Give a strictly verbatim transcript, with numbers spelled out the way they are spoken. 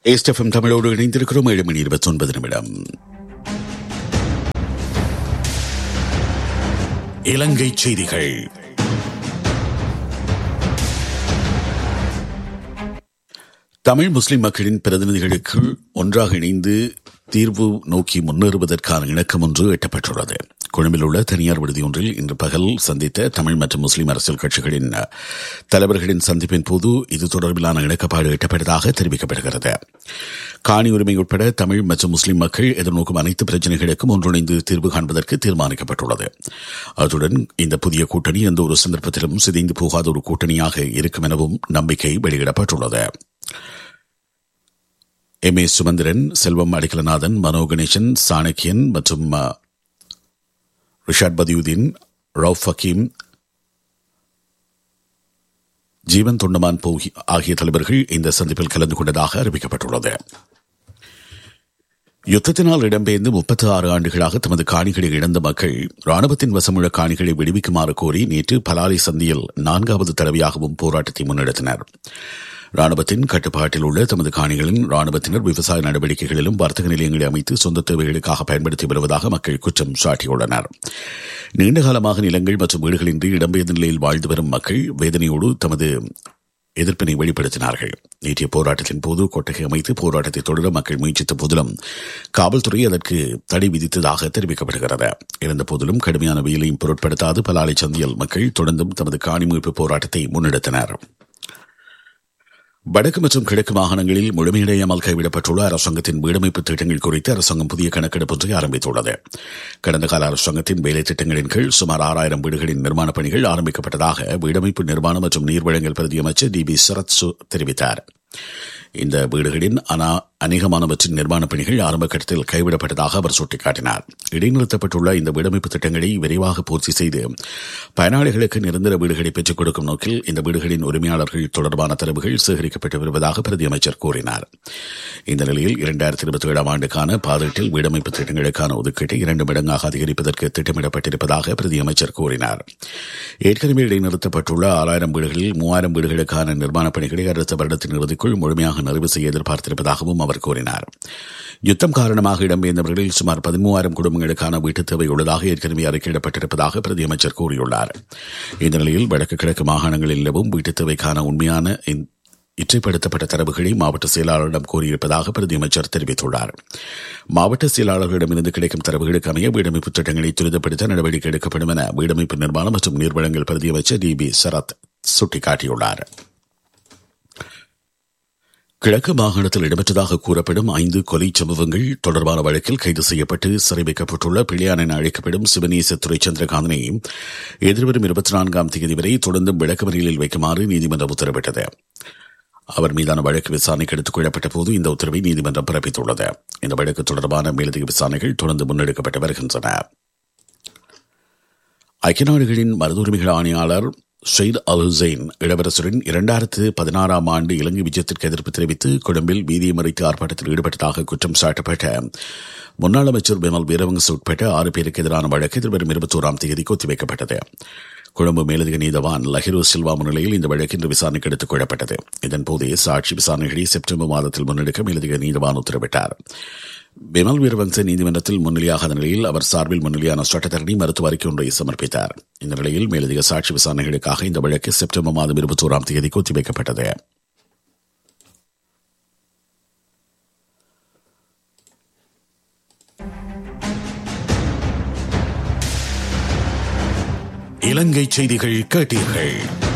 ஏஸ்டெஃப்எம் தமிழோடு இணைந்திருக்கிறோம். ஏழு மணி இருபத்தி ஒன்பது நிமிடம். இலங்கை செய்திகள். தமிழ் முஸ்லிம் மக்களின் பிரதிநிதிகளுக்கு ஒன்றாக இணைந்து தீர்வு நோக்கி முன்னேறுவதற்கான இணக்கம் ஒன்று எட்டப்பட்டுள்ளது. கொழும்பில் உள்ள தனியார் விடுதி ஒன்றில் இன்று பகல் சந்தித்த தமிழ் மற்றும் முஸ்லிம் அரசியல் கட்சிகளின் தலைவர்களின் சந்திப்பின் போது இது தொடர்பிலான இணக்கப்பாடு எட்டப்பட்டதாக தெரிவிக்கப்படுகிறது. காணி உரிமை உட்பட தமிழ் மற்றும் முஸ்லிம் மக்கள் எதிர்நோக்கும் அனைத்து பிரச்சினைகளுக்கும் ஒன்றிணைந்து தீர்வு காண்பதற்கு தீர்மானிக்கப்பட்டுள்ளது. அத்துடன் இந்த புதிய கூட்டணி எந்த ஒரு சந்தர்ப்பத்திலும் சிதைந்து போகாத ஒரு கூட்டணியாக இருக்கும் எனவும் நம்பிக்கை வெளியிடப்பட்டுள்ளது. எம் ஏ சுமந்திரன், செல்வம் அடிக்கலநாதன், மனோ கணேசன், சாணக்கியன் மற்றும் ரிஷாட் பதியுதீன், ரவுப் ஹக்கீம், ஜீவன் தொண்டமான் போகி ஆகிய தலைவர்கள் இந்த சந்திப்பில் கலந்து கொண்டதாக அறிவிக்கப்பட்டுள்ளது. யுத்தத்தினால் இடம்பெயர்ந்து முப்பத்தி ஆறு ஆண்டுகளாக தமது காணிகளை இழந்த மக்கள் ராணுவத்தின் வசமுள்ள காணிகளை விடுவிக்குமாறு கோரி நேற்று பலாலி சந்தியில் நான்காவது தடவையாகவும் போராட்டத்தை முன்னெடுத்தனர். ராணுவத்தின் கட்டுப்பாட்டில் உள்ள தமது காணிகளின் ராணுவத்தினர் விவசாய நடவடிக்கைகளிலும் வர்த்தக நிலையங்களை அமைத்து சொந்த தேவைகளுக்காக பயன்படுத்தி வருவதாக மக்கள் குற்றம் சாட்டியுள்ளனர். நீண்டகாலமாக நிலங்கள் மற்றும் வீடுகளின்றி இடம்பெயர்ந்த நிலையில் வாழ்ந்து வரும் மக்கள் வேதனையோடு தமது எதிர்ப்பினை வெளிப்படுத்தினார்கள். நேற்றைய போராட்டத்தின் போது கொட்டகை அமைத்து போராட்டத்தை தொடர மக்கள் முயற்சித்த போதிலும் காவல்துறை அதற்கு தடை விதித்ததாக தெரிவிக்கப்படுகிறது. இருந்த போதிலும் கடுமையான வெயிலையும் பொருட்படுத்தாது பலாலி சந்தியில் மக்கள் தொடர்ந்தும் தமது காணி மீட்பு போராட்டத்தை முன்னெடுத்தனர். வடக்கு மற்றும் கிழக்கு மாகாணங்களில் முழுமையடையாமல் கைவிடப்பட்டுள்ள அரசாங்கத்தின் வீடமைப்பு திட்டங்கள் குறித்து அரசாங்கம் புதிய கணக்கெடுப்பு ஒன்றை ஆரம்பித்துள்ளது. கடந்த கால அரசாங்கத்தின் வேலை திட்டங்களின் கீழ் சுமார் ஆறாயிரம் வீடுகளின் நிர்மாணப் பணிகள் ஆரம்பிக்கப்பட்டதாக வீடமைப்பு நிர்மாணம் மற்றும் நீர்வழங்கல் பிரதி அமைச்சர் டி பி சரத் தெரிவித்தார். இந்த வீடுகளின் அநேகமானவற்றின் நிர்மாணப் பணிகள் ஆரம்ப கட்டத்தில் கைவிடப்பட்டதாக அவர் சுட்டிக்காட்டினார். இடைநிறுத்தப்பட்டுள்ள இந்த வீடமைப்பு திட்டங்களை விரைவாக பூர்த்தி செய்து பயனாளிகளுக்கு நிரந்தர வீடுகளை பெற்றுக் கொடுக்கும் நோக்கில் இந்த வீடுகளின் உரிமையாளர்கள் தொடர்பான தரவுகள் சேகரிக்கப்பட்டு வருவதாக பிரதி அமைச்சர் கூறினார். இந்த நிலையில் இரண்டாயிரத்தி இருபத்தி ஏழாம் ஆண்டுக்கான பாதீட்டில் வீடமைப்பு திட்டங்களுக்கான ஒதுக்கீட்டை இரண்டு மடங்காக அதிகரிப்பதற்கு திட்டமிடப்பட்டிருப்பதாக பிரதி அமைச்சர் கூறினார். ஏற்கனவே இடைநிறுத்தப்பட்டுள்ள ஆறாயிரம் வீடுகளில் மூவாயிரம் வீடுகளுக்கான நிர்மாணப் பணிகளை அடுத்த வருடத்தின் இறுதிக்குள் முழுமையாக நிறைவு செய்ய எதிர்பார்த்திருப்பதாகவும் அவர் கூறினார். யுத்தம் காரணமாக இடம்பெயர்ந்தவர்களில் சுமார் பதிமூவாயிரம் குடும்பங்களுக்கான வீட்டுத் தேவை உள்ளதாக ஏற்கனவே அறிக்கையிடப்பட்டிருப்பதாக பிரதி அமைச்சர் கூறியுள்ளார். இந்த நிலையில் வடக்கு கிழக்கு மாகாணங்களில் நிலவும் வீட்டுத் தேவைக்கான உண்மையான இற்றைப்படுத்தப்பட்ட தரவுகளை மாவட்ட செயலாளரிடம் கோரியிருப்பதாக பிரதி அமைச்சர் தெரிவித்துள்ளார். மாவட்ட செயலாளர்களிடமிருந்து கிடைக்கும் தரவுகளுக்கு அமைய வீடமைப்பு திட்டங்களை துரிதப்படுத்த நடவடிக்கை எடுக்கப்படும் என வீடமைப்பு நிர்மாணம் மற்றும் நீர்வழங்கல் பிரதி அமைச்சர் டி பி சரத் சுட்டிக்காட்டியுள்ளார். கிழக்கு மாகாணத்தில் இடம்பெற்றதாக கூறப்படும் ஐந்து கொலை சம்பவங்கள் தொடர்பான வழக்கில் கைது செய்யப்பட்டு சிறை வைக்கப்பட்டுள்ள பிள்ளையான் என அழைக்கப்படும் சிவனேச துரை சந்திரகாந்தனை எதிர்வரும் இருபத்தி நான்காம் தேதி வரை தொடர்ந்து விளக்கமறியலில் வைக்குமாறு நீதிமன்றம் உத்தரவிட்டது. அவர் மீதான வழக்கு விசாரணைக்கு எடுத்துக் கொள்ளப்பட்ட போது இந்த உத்தரவை நீதிமன்றம் பிறப்பித்துள்ளது. இந்த வழக்கு தொடர்பான மேலதிக விசாரணைகள் தொடர்ந்து முன்னெடுக்கப்பட்டு வருகின்றன. ஐக்கிய நாடுகளின் மருத்துவ ஆணையாளர் ஷெய்த் அல் ஹுசைன் இளவரசரின் இரண்டாயிரத்து பதினாறாம் ஆண்டு இலங்கை விஜயத்திற்கு எதிர்ப்பு தெரிவித்து கொழும்பில் வீதியை மறித்து ஆர்ப்பாட்டத்தில் ஈடுபட்டதாக குற்றம் சாட்டப்பட்ட முன்னாள் அமைச்சர் பிமல் வீரவங்ச உட்பட்ட ஆறு பேருக்கு எதிரான வழக்கு எதிர்வரும் இருபத்தி ஓராம் தேதிக்கு ஒத்திவைக்கப்பட்டது. கொழும்பு மேலதிக நீதவான் லஹிரு சில்வா முன்னிலையில் இந்த வழக்கு இன்று விசாரணைக்கு எடுத்துக் கொள்ளப்பட்டது. இதன்போது சாட்சி விசாரணைகளை செப்டம்பர் மாதத்தில் முன்னெடுக்க மேலதிக நீதவான் உத்தரவிட்டார். பிமல் வீரவங்ச நீதிமன்றத்தில் முன்னிலையாகாத நிலையில் அவர் சார்பில் முன்னிலையான சட்டத்தரணி மருத்துவ அறிக்கை ஒன்றை சமர்ப்பித்தார். இந்த நிலையில் மேலதிக சாட்சி விசாரணைகளுக்காக இந்த வழக்கு செப்டம்பர் மாதம் இருபத்தி ஓராம் தேதிக்கு ஒத்திவைக்கப்பட்டது. இலங்கை செய்திகள் கேட்டீர்கள்.